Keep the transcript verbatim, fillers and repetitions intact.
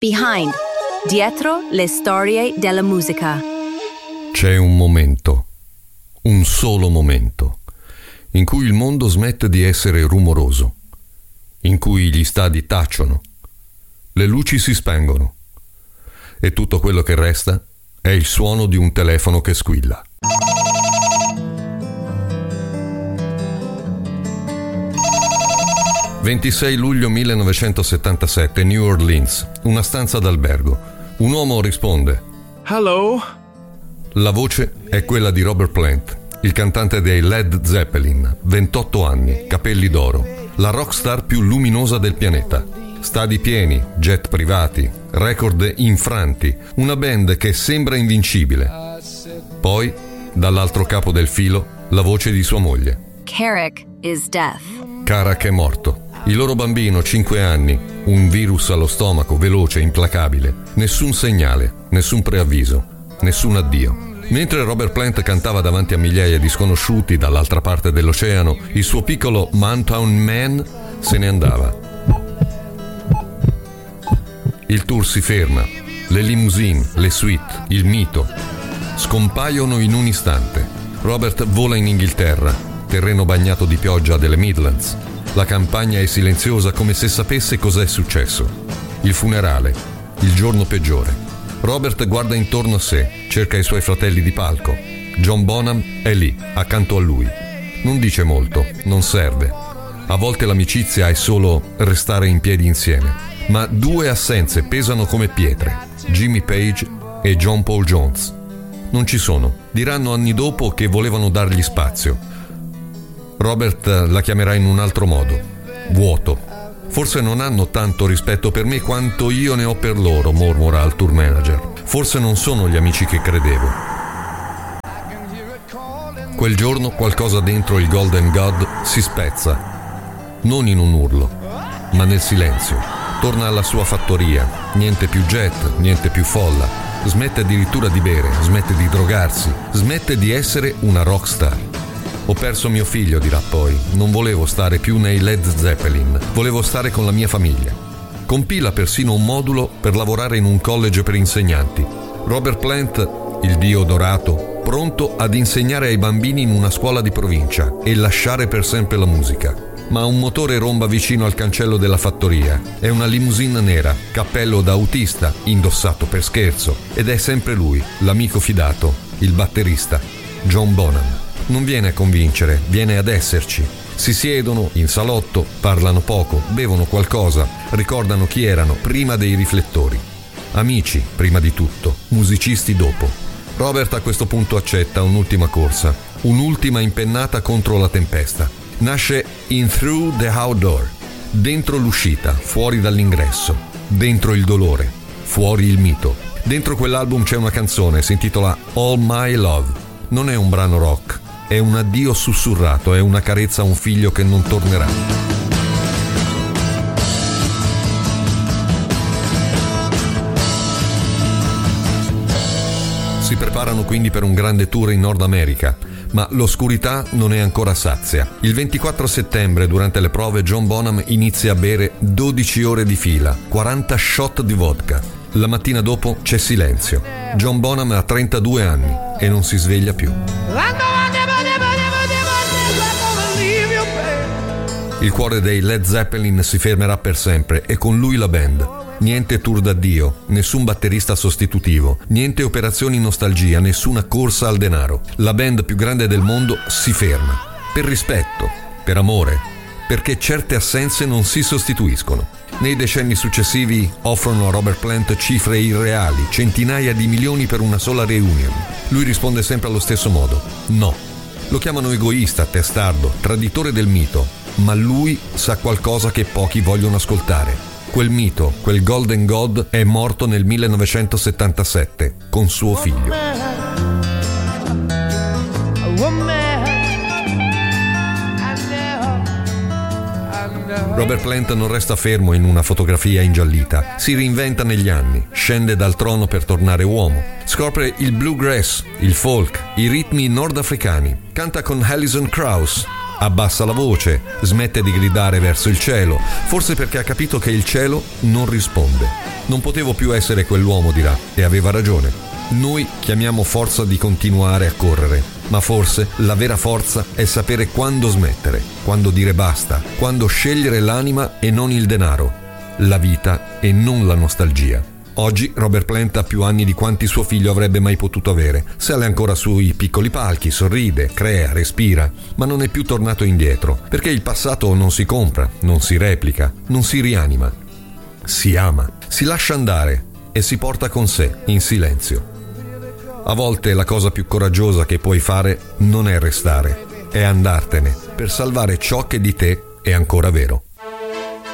Behind, dietro le storie della musica. C'è un momento, un solo momento, in cui il mondo smette di essere rumoroso, in cui gli stadi tacciono, le luci si spengono e tutto quello che resta è il suono di un telefono che squilla. ventisei luglio millenovecentosettantasette, New Orleans, una stanza d'albergo. Un uomo risponde: Hello? La voce è quella di Robert Plant, il cantante dei Led Zeppelin, ventotto anni, capelli d'oro, la rockstar più luminosa del pianeta. Stadi pieni, jet privati, record infranti, una band che sembra invincibile. Poi, dall'altro capo del filo, la voce di sua moglie. Carrick is death. Karak è morto. Il loro bambino, cinque anni, un virus allo stomaco, veloce, implacabile. Nessun segnale, nessun preavviso, nessun addio. Mentre Robert Plant cantava davanti a migliaia di sconosciuti dall'altra parte dell'oceano, il suo piccolo Mountain Man se ne andava. Il tour si ferma. Le limousine, le suite, il mito scompaiono in un istante. Robert vola in Inghilterra, terreno bagnato di pioggia delle Midlands. La campagna è silenziosa, come se sapesse cos'è successo. Il funerale, il giorno peggiore. Robert guarda intorno a sé, cerca i suoi fratelli di palco. John Bonham è lì, accanto a lui. Non dice molto, non serve. A volte l'amicizia è solo restare in piedi insieme. Ma due assenze pesano come pietre: Jimmy Page e John Paul Jones. Non ci sono. Diranno anni dopo che volevano dargli spazio. Robert la chiamerà in un altro modo: vuoto. Forse non hanno tanto rispetto per me quanto io ne ho per loro, mormora al tour manager. Forse non sono gli amici che credevo. Quel giorno qualcosa dentro il Golden God si spezza, non in un urlo, ma nel silenzio. Torna alla sua fattoria, niente più jet, niente più folla. Smette addirittura di bere, smette di drogarsi, smette di essere una rockstar. Ho perso mio figlio, dirà poi. Non volevo stare più nei Led Zeppelin, volevo stare con la mia famiglia. Compila persino un modulo per lavorare in un college per insegnanti. Robert Plant, il dio dorato, pronto ad insegnare ai bambini in una scuola di provincia e lasciare per sempre la musica. Ma un motore romba vicino al cancello della fattoria. È una limousine nera, cappello da autista, indossato per scherzo. Ed è sempre lui, l'amico fidato, il batterista, John Bonham. Non viene a convincere, viene ad esserci. Si siedono in salotto, parlano poco, bevono qualcosa, ricordano chi erano prima dei riflettori. Amici prima di tutto, musicisti dopo. Robert a questo punto accetta un'ultima corsa, un'ultima impennata contro la tempesta. Nasce in Through the Outdoor, dentro l'uscita, fuori dall'ingresso, dentro il dolore, fuori il mito. Dentro quell'album c'è una canzone, si intitola All My Love. Non è un brano rock, è un addio sussurrato, è una carezza a un figlio che non tornerà. Si preparano quindi per un grande tour in Nord America, ma l'oscurità non è ancora sazia. Il ventiquattro settembre, durante le prove, John Bonham inizia a bere dodici ore di fila, quaranta shot di vodka. La mattina dopo c'è silenzio. John Bonham ha trentadue anni e non si sveglia più. Il cuore dei Led Zeppelin si fermerà per sempre e con lui la band. Niente tour d'addio, nessun batterista sostitutivo, niente operazioni nostalgia, nessuna corsa al denaro. La band più grande del mondo si ferma. Per rispetto, per amore, perché certe assenze non si sostituiscono. Nei decenni successivi offrono a Robert Plant cifre irreali, centinaia di milioni per una sola reunion. Lui risponde sempre allo stesso modo: no. Lo chiamano egoista, testardo, traditore del mito, ma lui sa qualcosa che pochi vogliono ascoltare. Quel mito, quel Golden God è morto nel millenovecentosettantasette con suo figlio. Robert Plant non resta fermo in una fotografia ingiallita, si reinventa negli anni, scende dal trono per tornare uomo, scopre il bluegrass, il folk, i ritmi nordafricani, canta con Alison Krauss, abbassa la voce, smette di gridare verso il cielo, forse perché ha capito che il cielo non risponde. Non potevo più essere quell'uomo, dirà, e aveva ragione. Noi chiamiamo forza di continuare a correre, ma forse la vera forza è sapere quando smettere, quando dire basta, quando scegliere l'anima e non il denaro, la vita e non la nostalgia. Oggi Robert Plant ha più anni di quanti suo figlio avrebbe mai potuto avere. Sale ancora sui piccoli palchi, sorride, crea, respira, ma non è più tornato indietro, perché il passato non si compra, non si replica, non si rianima. Si ama, si lascia andare e si porta con sé, in silenzio. A volte la cosa più coraggiosa che puoi fare non è restare, è andartene per salvare ciò che di te è ancora vero.